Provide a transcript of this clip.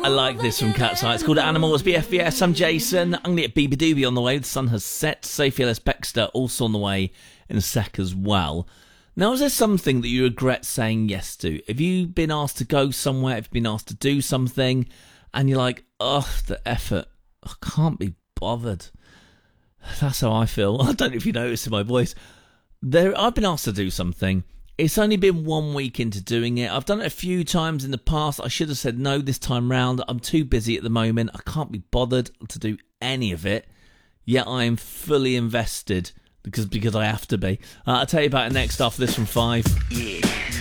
I like this from Cat's Eye. It's called Animals, BFBS. I'm Jason. I'm going to get Beaver Doobie on the way. The sun has set. Sophie Ellis Bextor also on the way in a sec as well. Now, is there something that you regret saying yes to? Have you been asked to go somewhere? Have you been asked to do something? And you're like, oh, the effort. I can't be bothered. That's how I feel. I don't know if you notice in my voice. I've been asked to do something. It's only been 1 week into doing it. I've done it a few times in the past. I should have said no this time round. I'm too busy at the moment. I can't be bothered to do any of it. Yet I am fully invested because I have to be. I'll tell you about it next after this from 5. Yeah.